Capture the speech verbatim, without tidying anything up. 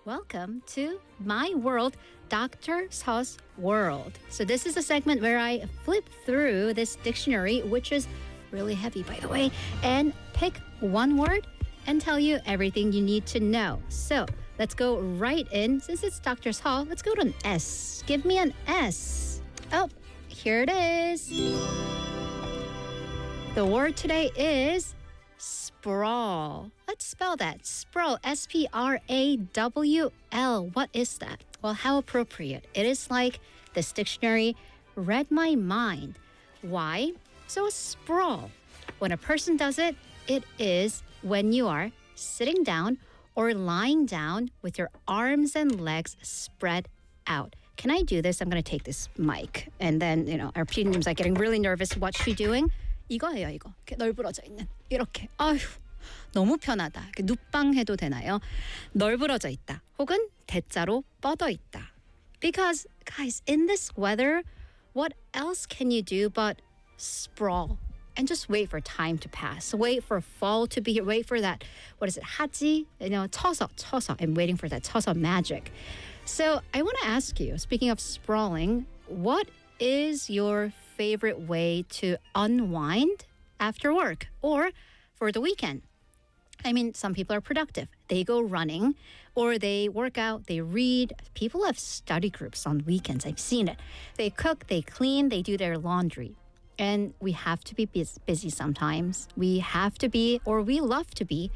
Welcome to My World, Doctor Seo's World. So this is a segment where I flip through this dictionary, which is really heavy, by the way, and pick one word and tell you everything you need to know. So let's go right in. Since it's Doctor Seo, let's go to an S. Give me an S. Oh, here it is. The word today is sprawl. Let's spell that. Sprawl, S P R A W L. What is that? Well, how appropriate. It is like this dictionary read my mind. Why? So a sprawl. When a person does it, it is when you are sitting down or lying down with your arms and legs spread out. Can I do this? I'm going to take this mic. And then, you know, our PD님's like getting really nervous. What's she doing? 이거예요, 이거. 이렇게 널브러져 있는. 이렇게. 아휴, 너무 편하다. 이렇게 눕방 해도 되나요? 널브러져 있다. 혹은 대자로 뻗어 있다. Because, guys, in this weather, what else can you do but sprawl and just wait for time to pass? Wait for fall to be here. Wait for that, what is it, 하지? You know, 쳐서, 쳐서. I'm waiting for that 쳐서 magic. So I want to ask you, speaking of sprawling, what is your favorite way to unwind after work or for the weekend? I mean, some people are productive. They go running or they work out, they read. People have study groups on weekends. I've seen it. They cook, they clean, they do their laundry. And we have to be busy sometimes. We have to be, or we love to be,